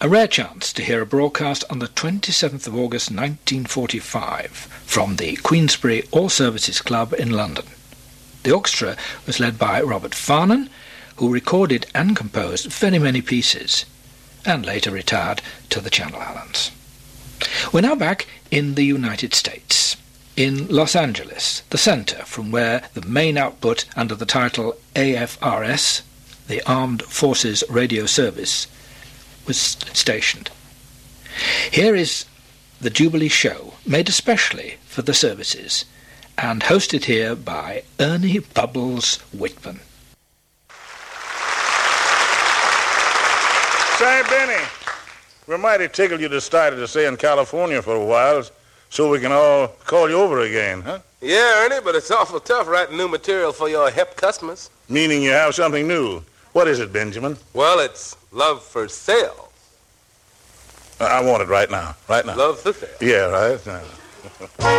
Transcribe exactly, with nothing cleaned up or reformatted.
A rare chance to hear a broadcast on the twenty-seventh of August nineteen forty-five from the Queensberry All Services Club in London. The orchestra was led by Robert Farnan, who recorded and composed very many pieces, and later retired to the Channel Islands. We're now back in the United States, in Los Angeles, the centre from where the main output under the title A F R S, the Armed Forces Radio Service, was stationed. Here is the Jubilee Show, made especially for the services, and hosted here by Ernie Bubbles Whitman. Say, Benny, we're mighty tickled you decided to stay in California for a while so we can all call you over again, huh? Yeah, Ernie, but it's awful tough writing new material for your hep customers. Meaning you have something new. What is it, Benjamin? Well, it's Love for Sale. I want it right now, right now. Love for Sale. Yeah, right now.